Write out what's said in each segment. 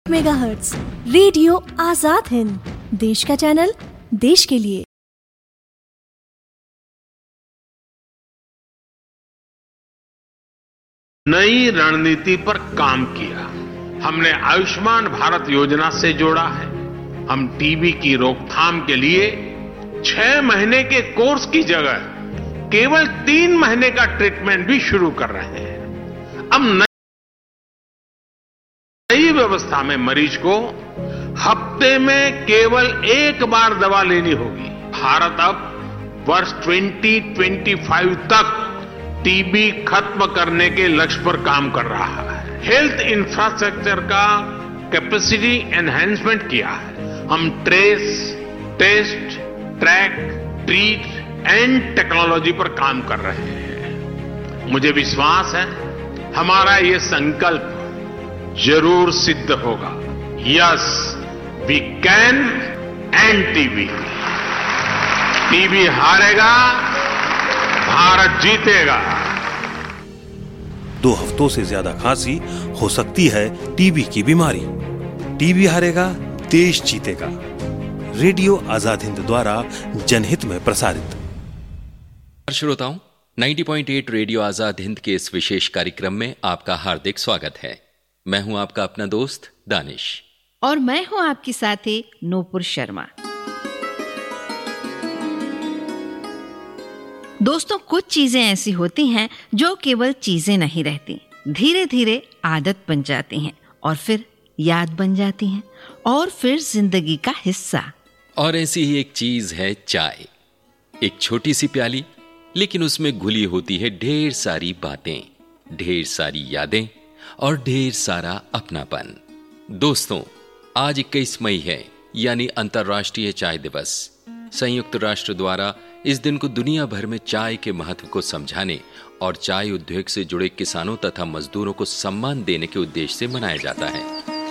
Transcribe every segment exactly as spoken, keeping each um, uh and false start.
Megahertz radio Azad Hind, देश का channel, देश के लिए। नई रणनीति पर काम किया। हमने आयुष्मान भारत योजना से जोड़ा है। हम टीबी की रोकथाम के लिए छह महीने के कोर्स की जगह केवल तीन महीने का ट्रीटमेंट भी शुरू कर रहे हैं। अब नई व्यवस्था में मरीज को हफ्ते में केवल एक बार दवा लेनी होगी। भारत अब वर्ष दो हज़ार पच्चीस तक टीबी खत्म करने के लक्ष्य पर काम कर रहा है। हेल्थ इंफ्रास्ट्रक्चर का कैपेसिटी एनहांसमेंट किया है। हम trace, test, track, treat and technology पर काम कर रहे हैं। मुझे विश्वास है हमारा ये संकल्प जरूर सिद्ध होगा। Yes, we can end TB. TB हारेगा, भारत जीतेगा। दो हफ्तों से ज्यादा खांसी हो सकती है टीबी की बीमारी। टीबी हारेगा, देश जीतेगा। रेडियो आजाद हिंद द्वारा जनहित में प्रसारित। श्रोताओं, नब्बे पॉइंट आठ रेडियो आजाद हिंद के इस विशेष कार्यक्रम में आपका हार्दिक स्वागत है। मैं हूं आपका अपना दोस्त दानिश और मैं हूं आपकी साथी नूपुर शर्मा। दोस्तों, कुछ चीजें ऐसी होती हैं जो केवल चीजें नहीं रहती, धीरे धीरे आदत बन जाती हैं और फिर याद बन जाती हैं और फिर जिंदगी का हिस्सा। और ऐसी ही एक चीज है चाय। एक छोटी सी प्याली, लेकिन उसमें घुली होती है ढेर सारी बातें, ढेर सारी यादें और ढेर सारा अपनापन। दोस्तों, आज इक्कीस मई है, यानी अंतर्राष्ट्रीय चाय दिवस। संयुक्त राष्ट्र द्वारा इस दिन को दुनिया भर में चाय के महत्व को समझाने और चाय उद्योग से जुड़े किसानों तथा मजदूरों को सम्मान देने के उद्देश्य से मनाया जाता है।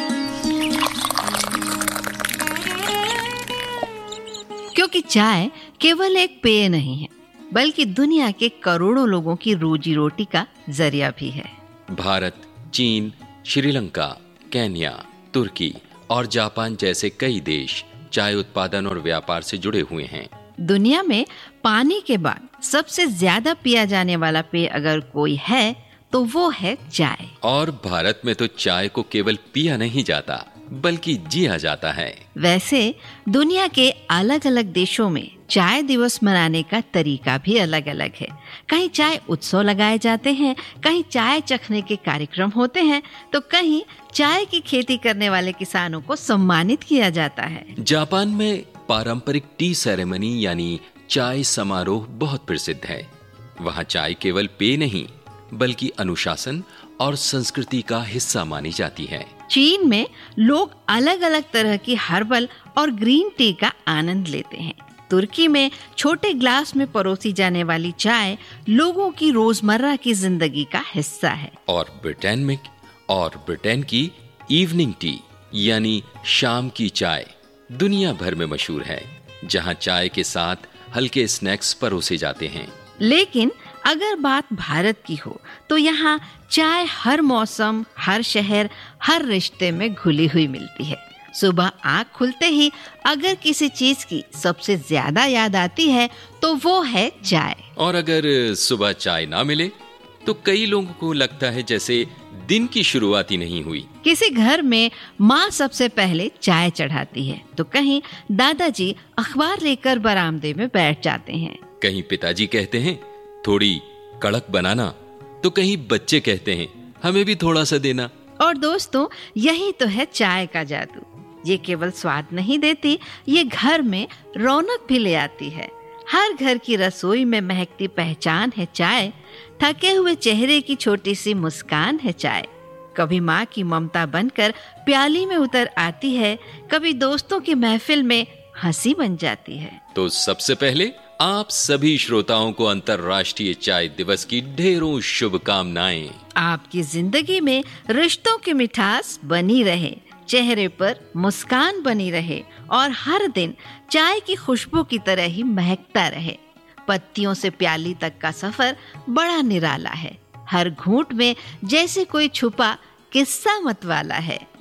क्योंकि चाय केवल एक पेय नहीं है, बल्कि दुनिया के करोड़ों लोगों की रोजी रोटी का जरिया भी है। भारत, चीन, श्रीलंका, केन्या, तुर्की और जापान जैसे कई देश चाय उत्पादन और व्यापार से जुड़े हुए हैं। दुनिया में पानी के बाद सबसे ज्यादा पिया जाने वाला पेय अगर कोई है तो वो है चाय। और भारत में तो चाय को केवल पिया नहीं जाता, बल्कि जिया जाता है। वैसे दुनिया के अलग अलग देशों में चाय दिवस मनाने का तरीका भी अलग अलग है। कहीं चाय उत्सव लगाए जाते हैं, कहीं चाय चखने के कार्यक्रम होते हैं, तो कहीं चाय की खेती करने वाले किसानों को सम्मानित किया जाता है। जापान में पारंपरिक टी सेरेमनी यानी चाय समारोह बहुत प्रसिद्ध है। वहाँ चाय केवल पेय नहीं, बल्कि अनुशासन और संस्कृति का हिस्सा मानी जाती है। चीन में लोग अलग अलग तरह की हर्बल और ग्रीन टी का आनंद लेते हैं। तुर्की में छोटे ग्लास में परोसी जाने वाली चाय लोगों की रोजमर्रा की जिंदगी का हिस्सा है। और ब्रिटेन में और ब्रिटेन की इवनिंग टी यानी शाम की चाय दुनिया भर में मशहूर है, जहां चाय के साथ हल्के स्नैक्स परोसे जाते हैं। लेकिन अगर बात भारत की हो तो यहाँ चाय हर मौसम, हर शहर, हर रिश्ते में घुली हुई मिलती है। सुबह आँख खुलते ही अगर किसी चीज की सबसे ज्यादा याद आती है तो वो है चाय। और अगर सुबह चाय ना मिले तो कई लोगों को लगता है जैसे दिन की शुरुआत ही नहीं हुई। किसी घर में माँ सबसे पहले चाय चढ़ाती है, तो कहीं दादाजी अखबार लेकर बरामदे में बैठ जाते हैं। कहीं पिताजी कहते हैं थोड़ी कड़क बनाना, तो कहीं बच्चे कहते हैं हमें भी थोड़ा सा देना। और दोस्तों, यही तो है चाय का जादू। ये केवल स्वाद नहीं देती, ये घर में रौनक भी ले आती है। हर घर की रसोई में महकती पहचान है चाय। थके हुए चेहरे की छोटी सी मुस्कान है चाय। कभी माँ की ममता बनकर प्याली में उतर आती है, कभी दोस्तों की महफिल में हंसी बन जाती है। तो सबसे पहले आप सभी श्रोताओं को अंतर्राष्ट्रीय चाय दिवस की ढेरों शुभकामनाएं। आपकी जिंदगी में रिश्तों की मिठास बनी रहे, चेहरे पर मुस्कान बनी रहे और हर दिन चाय की खुशबू की तरह ही महकता रहे। पत्तियों से प्याली तक का सफर बड़ा निराला है। हर घूंट में जैसे कोई छुपा किस्सा मतवाला है।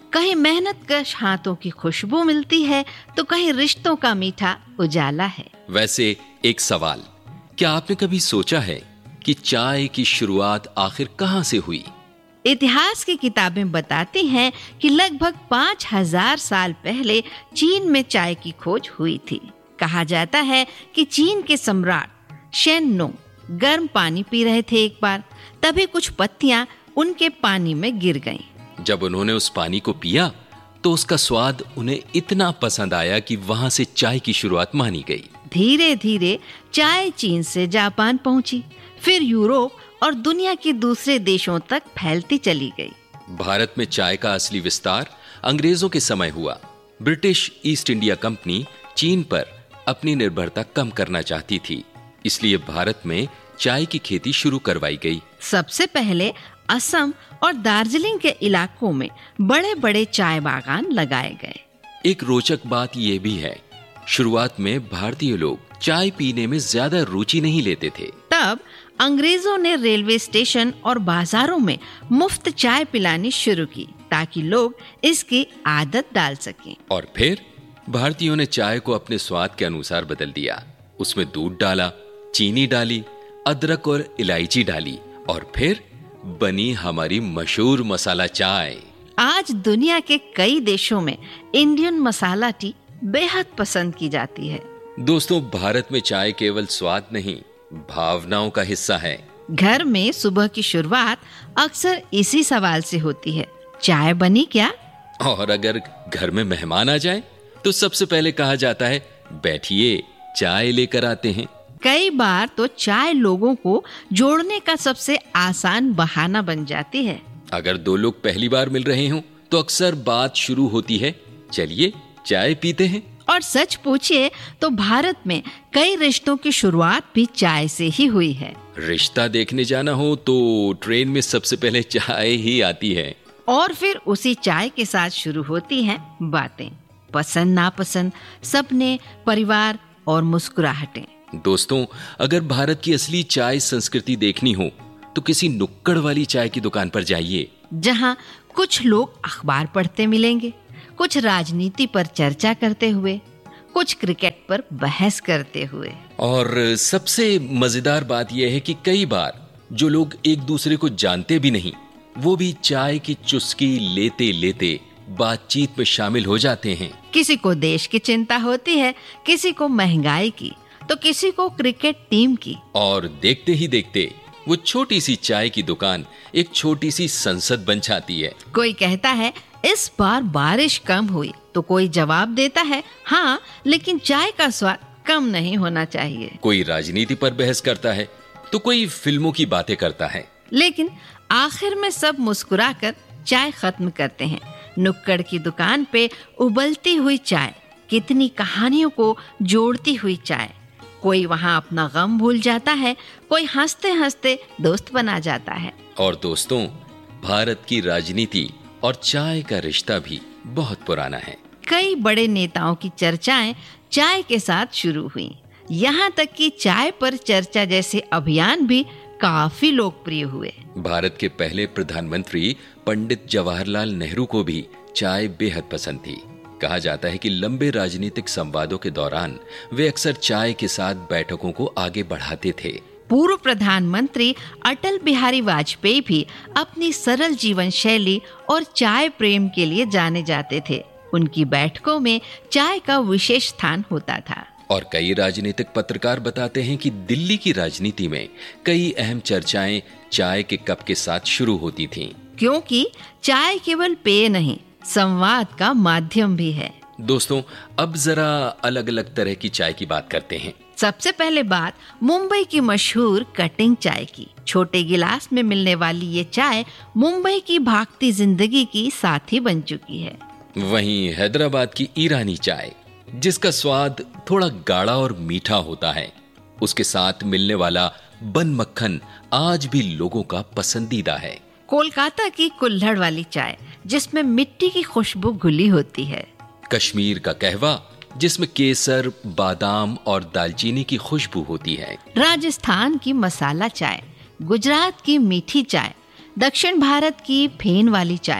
कहीं मेहनत कश हाथों की खुशबू मिलती है तो कहीं रिश्तों का मीठा उजाला है। वैसे एक सवाल, क्या आपने कभी सोचा है कि चाय की शुरुआत आखिर कहां से हुई? इतिहास की किताबें बताती हैं कि लगभग पाँच हजार साल पहले चीन में चाय की खोज हुई थी। कहा जाता है कि चीन के सम्राट शेन नुंग गर्म पानी पी रहे थे एक बार, तभी कुछ पत्तियां उनके पानी में गिर गईं। जब उन्होंने उस पानी को पिया तो उसका स्वाद उन्हें इतना पसंद आया कि वहां से चाय की शुरुआत मानी गई। धीरे धीरे चाय चीन से जापान पहुंची, फिर यूरोप और दुनिया के दूसरे देशों तक फैलती चली गई। भारत में चाय का असली विस्तार अंग्रेजों के समय हुआ। ब्रिटिश ईस्ट इंडिया कंपनी चीन पर अपनी निर्भरता कम करना चाहती थी, इसलिए भारत में चाय की खेती शुरू करवाई गई। सबसे पहले असम और दार्जिलिंग के इलाकों में बड़े बड़े चाय बागान लगाए गए। एक रोचक बात यह भी है, शुरुआत में भारतीय लोग चाय पीने में ज्यादा रुचि नहीं लेते थे। तब अंग्रेजों ने रेलवे स्टेशन और बाजारों में मुफ्त चाय पिलानी शुरू की ताकि लोग इसकी आदत डाल सकें। और फिर भारतीयों ने चाय को अपने स्वाद के अनुसार बदल दिया। उसमें दूध डाला, चीनी डाली, अदरक और इलायची डाली और फिर बनी हमारी मशहूर मसाला चाय। आज दुनिया के कई देशों में इंडियन मसाला टी बेहद पसंद की जाती है। दोस्तों, भारत में चाय केवल स्वाद नहीं, भावनाओं का हिस्सा है। घर में सुबह की शुरुआत अक्सर इसी सवाल से होती है, चाय बनी क्या? और अगर घर में मेहमान आ जाए तो सबसे पहले कहा जाता है, बैठिए चाय लेकर आते हैं। कई बार तो चाय लोगों को जोड़ने का सबसे आसान बहाना बन जाती है। अगर दो लोग पहली बार मिल रहे हों तो अक्सर बात शुरू होती है, चलिए चाय पीते हैं। और सच पूछिए तो भारत में कई रिश्तों की शुरुआत भी चाय से ही हुई है। रिश्ता देखने जाना हो तो ट्रेन में सबसे पहले चाय ही आती है और फिर उसी चाय के साथ शुरू होती हैं बातें, पसंद नापसंद, सपने, परिवार और मुस्कुराहटें। दोस्तों, अगर भारत की असली चाय संस्कृति देखनी हो तो किसी नुक्कड़ वाली चाय की दुकान पर जाइए, जहां कुछ लोग अखबार पढ़ते मिलेंगे, कुछ राजनीति पर चर्चा करते हुए, कुछ क्रिकेट पर बहस करते हुए। और सबसे मजेदार बात यह है कि कई बार जो लोग एक दूसरे को जानते भी नहीं, वो भी चाय की चुस्की लेते लेते बातचीत में शामिल हो जाते हैं। किसी को देश की चिंता होती है, किसी को महंगाई की, तो किसी को क्रिकेट टीम की। और देखते ही देखते वो छोटी सी चाय की दुकान एक छोटी सी संसद बन जाती है। कोई कहता है इस बार बारिश कम हुई, तो कोई जवाब देता है, हाँ लेकिन चाय का स्वाद कम नहीं होना चाहिए। कोई राजनीति पर बहस करता है तो कोई फिल्मों की बातें करता है, लेकिन आखिर में सब मुस्कुराकर चाय खत्म करते हैं। नुक्कड़ की दुकान पे उबलती हुई चाय, कितनी कहानियों को जोड़ती हुई चाय। कोई वहाँ अपना गम भूल जाता है, कोई हंसते हंसते दोस्त बना जाता है। और दोस्तों, भारत की राजनीति और चाय का रिश्ता भी बहुत पुराना है। कई बड़े नेताओं की चर्चाएं चाय के साथ शुरू हुई। यहाँ तक कि चाय पर चर्चा जैसे अभियान भी काफी लोकप्रिय हुए। भारत के पहले प्रधानमंत्री पंडित जवाहरलाल नेहरू को भी चाय बेहद पसंद थी। कहा जाता है कि लंबे राजनीतिक संवादों के दौरान वे अक्सर चाय के साथ बैठकों को आगे बढ़ाते थे। पूर्व प्रधानमंत्री अटल बिहारी वाजपेयी भी अपनी सरल जीवन शैली और चाय प्रेम के लिए जाने जाते थे। उनकी बैठकों में चाय का विशेष स्थान होता था। और कई राजनीतिक पत्रकार बताते हैं कि दिल्ली की राजनीति में कई अहम चर्चाएं चाय के कप के साथ शुरू होती थीं। क्योंकि चाय केवल पेय नहीं, संवाद का माध्यम भी है। दोस्तों, अब जरा अलग अलग तरह की चाय की बात करते हैं। सबसे पहले बात मुंबई की मशहूर कटिंग चाय की। छोटे गिलास में मिलने वाली ये चाय मुंबई की भागती जिंदगी की साथी बन चुकी है। वहीं हैदराबाद की ईरानी चाय, जिसका स्वाद थोड़ा गाढ़ा और मीठा होता है, उसके साथ मिलने वाला बन मक्खन आज भी लोगों का पसंदीदा है। कोलकाता की कुल्हड़ वाली चाय, जिसमें मिट्टी की खुशबू घुली होती है। कश्मीर का कहवा, जिसमें केसर, बादाम और दालचीनी की खुशबू होती है। राजस्थान की मसाला चाय, गुजरात की मीठी चाय, दक्षिण भारत की फेन वाली चाय,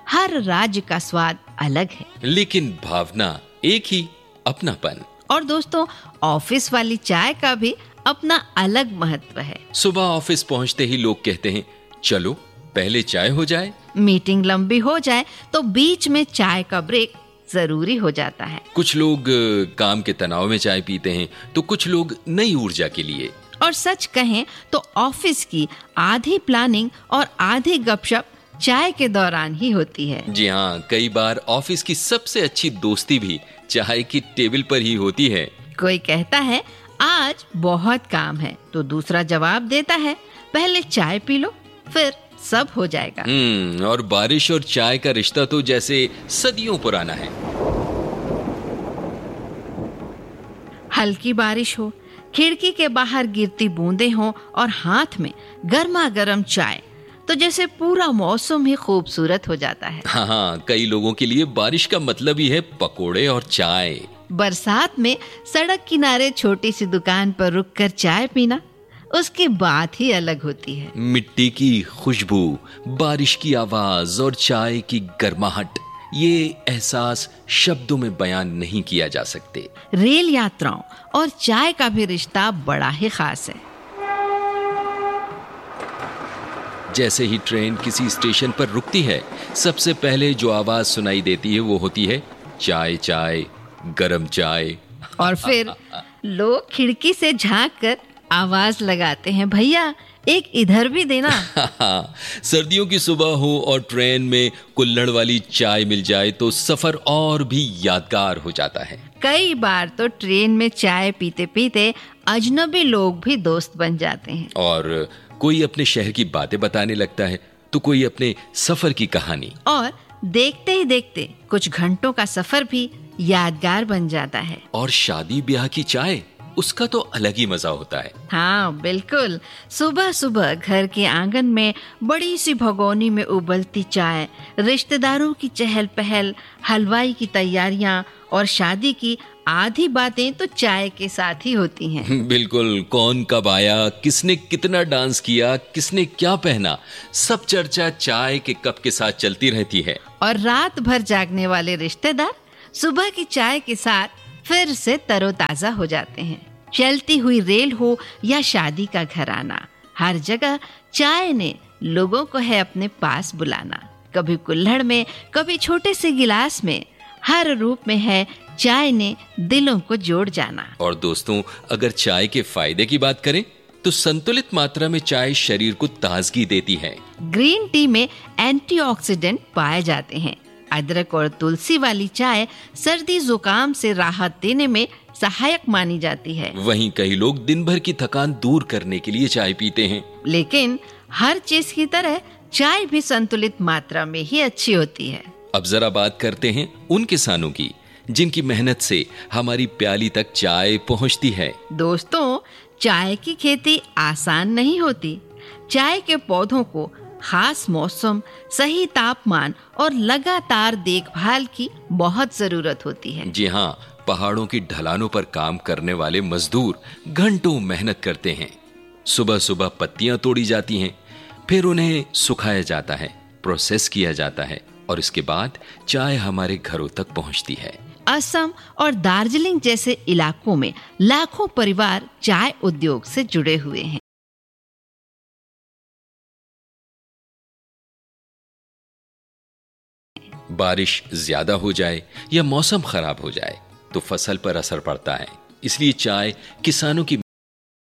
हर राज्य का स्वाद अलग है, लेकिन भावना एक ही, अपनापन। और दोस्तों, ऑफिस वाली चाय का भी अपना अलग महत्व है। सुबह ऑफिस पहुंचते ही लोग कहते हैं, चलो पहले चाय हो जाए। मीटिंग लंबी हो जाए तो बीच में चाय का ब्रेक जरूरी हो जाता है। कुछ लोग अ, काम के तनाव में चाय पीते हैं, तो कुछ लोग नई ऊर्जा के लिए। और सच कहें तो ऑफिस की आधी प्लानिंग और आधी गपशप चाय के दौरान ही होती है। जी हाँ, कई बार ऑफिस की सबसे अच्छी दोस्ती भी चाय की टेबल पर ही होती है। कोई कहता है आज बहुत काम है, तो दूसरा जवाब देता है पहले चाय पी लो, फिर सब हो जाएगा। हम्म और बारिश और चाय का रिश्ता तो जैसे सदियों पुराना है। हल्की बारिश हो, खिड़की के बाहर गिरती बूंदें हो और हाथ में गर्मा गर्म चाय, तो जैसे पूरा मौसम ही खूबसूरत हो जाता है। हाँ हाँ, कई लोगों के लिए बारिश का मतलब ही है पकोड़े और चाय। बरसात में सड़क किनारे छोटी सी दुकान पर रुककर चाय पीना, उसकी बात ही अलग होती है। मिट्टी की खुशबू, बारिश की आवाज और चाय की गर्माहट, ये एहसास शब्दों में बयान नहीं किया जा सकते। रेल यात्राओं और चाय का भी रिश्ता बड़ा ही खास है। जैसे ही ट्रेन किसी स्टेशन पर रुकती है, सबसे पहले जो आवाज सुनाई देती है वो होती है चाय चाय, गरम चाय। और फिर लोग खिड़की से झांक कर आवाज लगाते हैं, भैया एक इधर भी देना। सर्दियों की सुबह हो और ट्रेन में कुल्हड़ वाली चाय मिल जाए तो सफर और भी यादगार हो जाता है। कई बार तो ट्रेन में चाय पीते पीते अजनबी लोग भी दोस्त बन जाते हैं। और कोई अपने शहर की बातें बताने लगता है, तो कोई अपने सफर की कहानी। और देखते ही देखते कुछ घंटों का सफर भी यादगार बन जाता है। और शादी ब्याह की चाय, उसका तो अलग ही मजा होता है। हाँ बिल्कुल, सुबह सुबह घर के आंगन में बड़ी सी भगोनी में उबलती चाय, रिश्तेदारों की चहल पहल, हलवाई की तैयारियां और शादी की आधी बातें तो चाय के साथ ही होती हैं। बिल्कुल, कौन कब आया, किसने कितना डांस किया, किसने क्या पहना, सब चर्चा चाय के कप के साथ चलती रहती है। और रात भर जागने वाले रिश्तेदार सुबह की चाय के साथ फिर से तरोताजा हो जाते हैं। चलती हुई रेल हो या शादी का घराना, हर जगह चाय ने लोगों को है अपने पास बुलाना। कभी कुल्हड़ में, कभी छोटे से गिलास में, हर रूप में है चाय ने दिलों को जोड़ जाना। और दोस्तों, अगर चाय के फायदे की बात करें तो संतुलित मात्रा में चाय शरीर को ताजगी देती है। ग्रीन टी में एंटीऑक्सीडेंट पाए जाते हैं। अदरक और तुलसी वाली चाय सर्दी जुकाम से राहत देने में सहायक मानी जाती है। वहीं कई लोग दिन भर की थकान दूर करने के लिए चाय पीते हैं। लेकिन हर चीज की तरह चाय भी संतुलित मात्रा में ही अच्छी होती है। अब जरा बात करते हैं उन किसानों की जिनकी मेहनत से हमारी प्याली तक चाय पहुंचती है। दोस्तों, चाय की खेती आसान नहीं होती। चाय के पौधों को खास मौसम, सही तापमान और लगातार देखभाल की बहुत जरूरत होती है। जी हाँ, पहाड़ों की ढलानों पर काम करने वाले मजदूर घंटों मेहनत करते हैं। सुबह सुबह पत्तियां तोड़ी जाती हैं, फिर उन्हें सुखाया जाता है, प्रोसेस किया जाता है और इसके बाद चाय हमारे घरों तक पहुंचती है। असम और दार्जिलिंग जैसे इलाकों में लाखों परिवार चाय उद्योग से जुड़े हुए हैं। बारिश ज्यादा हो जाए या मौसम खराब हो जाए तो फसल पर असर पड़ता है। इसलिए चाय किसानों की